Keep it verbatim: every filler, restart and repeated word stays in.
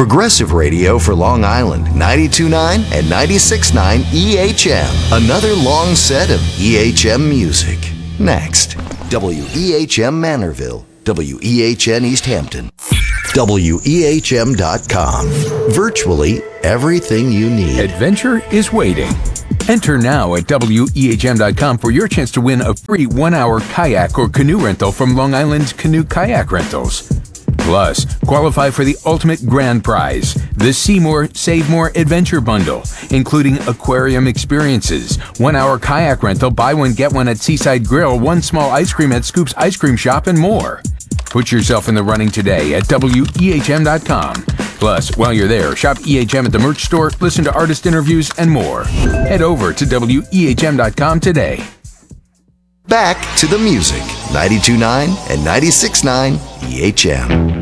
Progressive radio for Long Island, ninety-two point nine and ninety-six point nine E H M. Another long set of E H M music. Next, W E H M Manorville, W E H N East Hampton, W E H M dot com. Virtually everything you need. Adventure is waiting. Enter now at W E H M dot com for your chance to win a free one-hour kayak or canoe rental from Long Island's Canoe Kayak Rentals. Plus, qualify for the ultimate grand prize, the See More, Save More Adventure Bundle, including aquarium experiences, one-hour kayak rental, buy one, get one at Seaside Grill, one small ice cream at Scoop's Ice Cream Shop, and more. Put yourself in the running today at W E H M dot com. Plus, while you're there, shop E H M at the merch store, listen to artist interviews, and more. Head over to W E H M dot com today. Back to the music, ninety-two point nine and ninety-six point nine E H M.